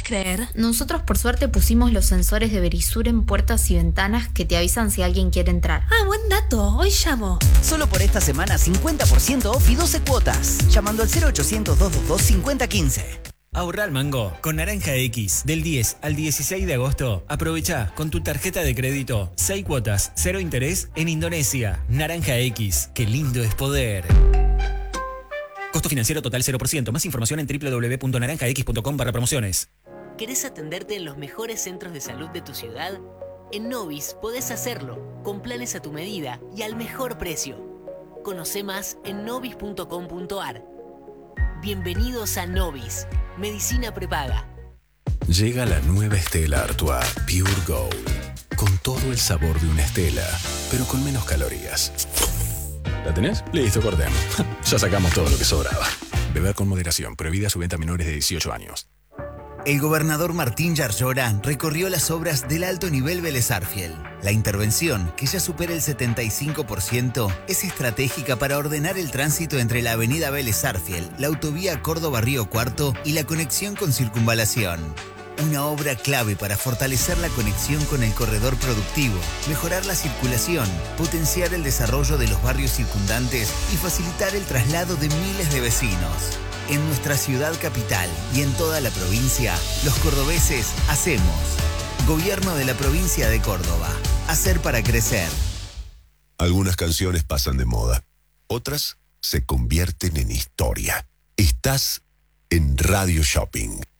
creer? Nosotros por suerte pusimos los sensores de Verisur en puertas y ventanas que te avisan si alguien quiere entrar. Ah, buen dato. Hoy llamo. Solo por esta semana 50% off y 12 cuotas. Llamando al 0800-222-5015. Ahorra al mango con Naranja X. Del 10 al 16 de agosto, aprovecha con tu tarjeta de crédito 6 cuotas, 0 interés en Indonesia. Naranja X. Qué lindo es poder. Costo financiero total 0%. Más información en www.naranjax.com/promociones. ¿Querés atenderte en los mejores centros de salud de tu ciudad? En Novis podés hacerlo, con planes a tu medida y al mejor precio. Conoce más en novis.com.ar. Bienvenidos a Novis, medicina prepaga. Llega la nueva Stella Artois Pure Gold, con todo el sabor de una Stella, pero con menos calorías. ¿La tenés? Listo, cortemos. Ya sacamos todo lo que sobraba. Beber con moderación, prohibida su venta a menores de 18 años. El gobernador Martín Yarlora recorrió las obras del alto nivel Vélez Arfiel. La intervención, que ya supera el 75%, es estratégica para ordenar el tránsito entre la avenida Vélez Arfiel, la autovía Córdoba-Río Cuarto y la conexión con Circunvalación. Una obra clave para fortalecer la conexión con el corredor productivo, mejorar la circulación, potenciar el desarrollo de los barrios circundantes y facilitar el traslado de miles de vecinos. En nuestra ciudad capital y en toda la provincia, los cordobeses hacemos. Gobierno de la provincia de Córdoba. Hacer para crecer. Algunas canciones pasan de moda. Otras se convierten en historia. Estás en Radio Shopping.